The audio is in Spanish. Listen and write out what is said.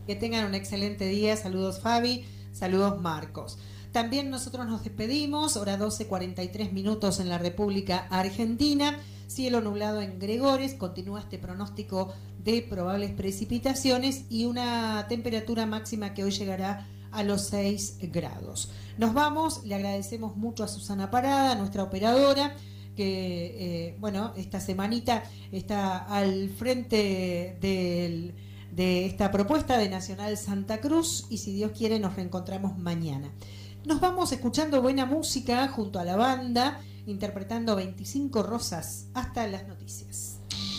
Que tengan un excelente día. Saludos Fabi, saludos Marcos. También nosotros nos despedimos, hora 12:43 en la República Argentina. Cielo nublado en Gregores, continúa este pronóstico de probables precipitaciones y una temperatura máxima que hoy llegará a los 6 grados. Nos vamos, le agradecemos mucho a Susana Parada, nuestra operadora, que esta semanita está al frente de esta propuesta de Nacional Santa Cruz, y si Dios quiere nos reencontramos mañana. Nos vamos escuchando buena música junto a la banda, interpretando 25 Rosas. Hasta las noticias.